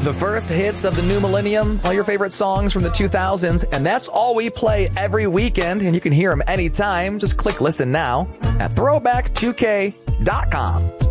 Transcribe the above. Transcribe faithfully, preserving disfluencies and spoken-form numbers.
The first hits of the new millennium, all your favorite songs from the two thousands, and that's all we play every weekend, and you can hear them anytime. Just click listen now at throwback two k dot com.